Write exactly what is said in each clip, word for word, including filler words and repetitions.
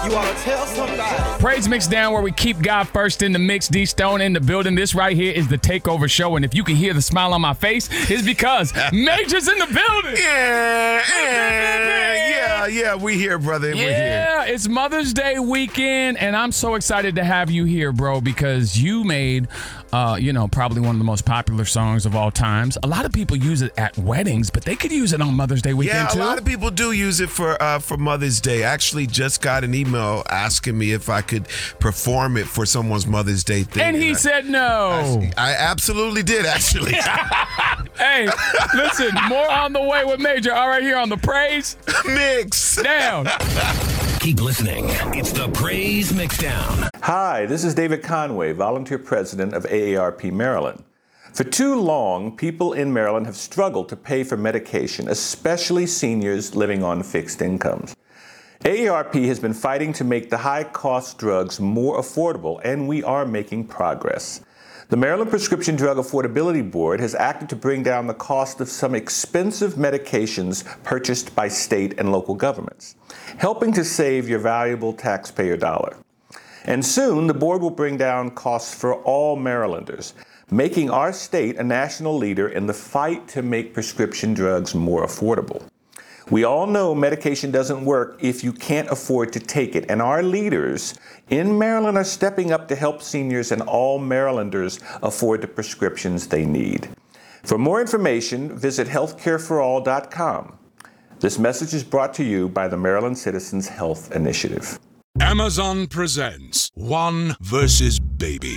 You ought to tell somebody. Praise Mix Down, where we keep God first in the mix. D Stone in the building. This right here is the Takeover Show, and if you can hear the smile on my face, it's because Major's in the building. Yeah, yeah, yeah, yeah. We here, brother. Yeah, We're here. it's Mother's Day weekend, and I'm so excited to have you here, bro, because you made, uh, you know, probably one of the most popular songs of all times. A lot of people use it at weddings, but they could use it on Mother's Day weekend Yeah, a too. lot of people do use it for uh, for Mother's Day. I actually just got an email asking me if I could perform it for someone's Mother's Day thing. And he and I, said no. I, I absolutely did, actually. Hey, listen, more on the way with Major. All right, here on the Praise Mix Down. Keep listening. It's the Praise Mixdown. Hi, this is David Conway, volunteer president of A A R P Maryland. For too long, people in Maryland have struggled to pay for medication, especially seniors living on fixed incomes. A A R P has been fighting to make the high-cost drugs more affordable, and we are making progress. The Maryland Prescription Drug Affordability Board has acted to bring down the cost of some expensive medications purchased by state and local governments, helping to save your valuable taxpayer dollar. And soon, the board will bring down costs for all Marylanders, making our state a national leader in the fight to make prescription drugs more affordable. We all know medication doesn't work if you can't afford to take it, and our leaders in Maryland are stepping up to help seniors and all Marylanders afford the prescriptions they need. For more information, visit healthcare for all dot com. This message is brought to you by the Maryland Citizens Health Initiative. Amazon presents One versus Baby.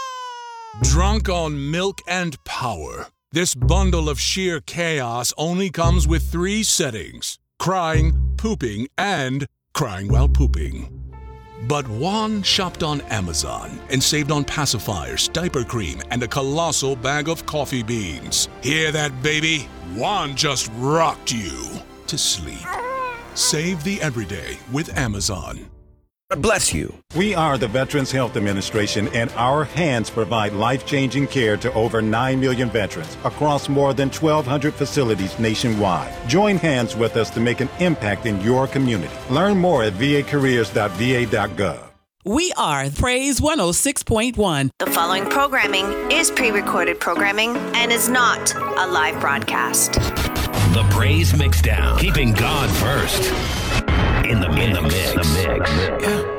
Drunk on milk and power, this bundle of sheer chaos only comes with three settings: crying, pooping, and crying while pooping. But Juan shopped on Amazon and saved on pacifiers, diaper cream, and a colossal bag of coffee beans. Hear that, baby? Juan just rocked you to sleep. Save the everyday with Amazon. God bless you. We are the Veterans Health Administration, and our hands provide life-changing care to over nine million veterans across more than twelve hundred facilities nationwide. Join hands with us to make an impact in your community. Learn more at v a careers dot v a dot gov. We are Praise one oh six point one. The following programming is pre-recorded programming and is not a live broadcast. The Praise Mixdown. Keeping God first. In the mix. In the mix. The mix. Yeah.